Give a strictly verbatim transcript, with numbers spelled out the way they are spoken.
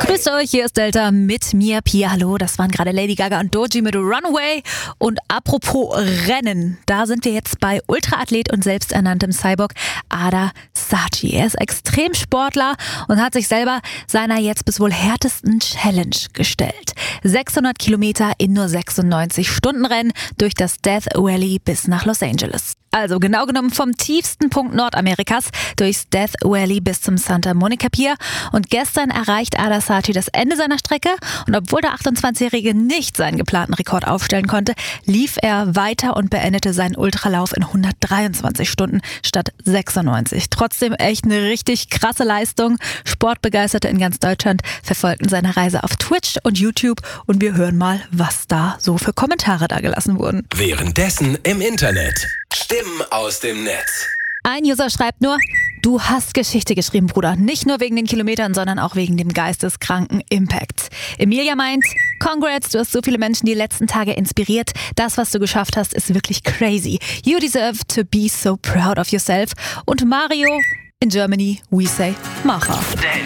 Grüßt euch, hier ist Delta mit mir, Pia. Hallo, das waren gerade Lady Gaga und Doji mit Runaway. Und apropos Rennen, da sind wir jetzt bei Ultraathlet und selbsternanntem Cyborg Ada Saatchi. Er ist Extremsportler und hat sich selber seiner jetzt bis wohl härtesten Challenge gestellt. sechshundert Kilometer in nur sechsundneunzig Stunden Rennen durch das Death Valley bis nach Los Angeles. Also genau genommen vom tiefsten Punkt Nordamerikas durchs Death Valley bis zum Santa Monica Pier. Und gestern erreicht Ada Saatchi das Ende seiner Strecke. Und obwohl der achtundzwanzigjährige nicht seinen geplanten Rekord aufstellen konnte, lief er weiter und beendete seinen Ultralauf in hundertdreiundzwanzig Stunden statt sechsundneunzig. Trotzdem echt eine richtig krasse Leistung. Sportbegeisterte in ganz Deutschland verfolgten seine Reise auf Twitch und YouTube. Und wir hören mal, was da so für Kommentare da gelassen wurden. Währenddessen im Internet. Stimmen aus dem Netz. Ein User schreibt nur: Du hast Geschichte geschrieben, Bruder. Nicht nur wegen den Kilometern, sondern auch wegen dem geisteskranken Impact. Emilia meint: Congrats, du hast so viele Menschen die letzten Tage inspiriert. Das, was du geschafft hast, ist wirklich crazy. You deserve to be so proud of yourself. Und Mario: In Germany, we say Macher.